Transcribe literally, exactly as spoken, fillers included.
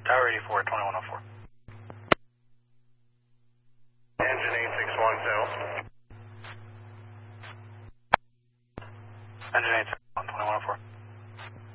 Tower eighty-four, twenty-one oh four. Engine eight six one two. Engine eight